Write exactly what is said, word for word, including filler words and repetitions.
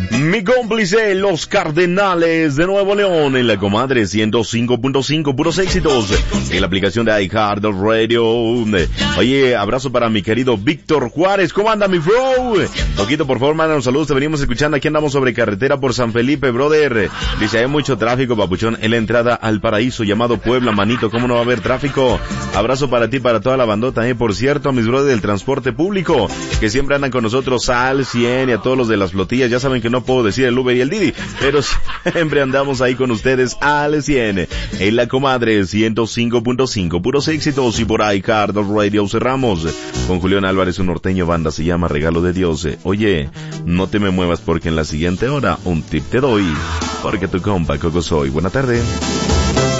Mi cómplice, los Cardenales de Nuevo León, en la comadre ciento cinco punto cinco, puros éxitos, en la aplicación de iHeart Radio. Oye, abrazo para mi querido Víctor Juárez, ¿cómo anda mi bro? Poquito, por favor, mándanos saludos, te venimos escuchando, aquí andamos sobre carretera por San Felipe, brother. Dice, hay mucho tráfico, papuchón, en la entrada al paraíso llamado Puebla, manito, ¿cómo no va a haber tráfico? Abrazo para ti, para toda la bandota, eh, por cierto, a mis brothers del transporte público, que siempre andan con nosotros al cien, y a todos los de las flotillas, ya saben que no puedo decir el Uber y el Didi, pero siempre andamos ahí con ustedes al cien, en la comadre ciento cinco punto cinco, puros éxitos, y por ahí Cardos Radio cerramos con Julián Álvarez, un norteño, banda se llama Regalo de Dios. Oye, no te me muevas porque en la siguiente hora un tip te doy, porque tu compa Coco soy. Buena tarde.